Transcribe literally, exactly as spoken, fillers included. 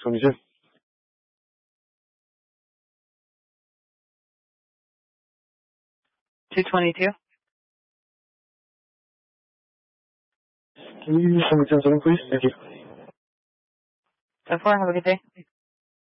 Saint-Michel. two twenty-two. Can you send me ten seven, please? Thank you. ten four, have a good day.